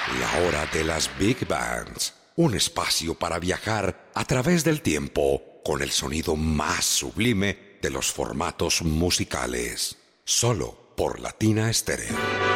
La hora de las Big Bands. Un espacio para viajar a través del tiempo con el sonido más sublime de los formatos musicales. Solo por Latina Estéreo.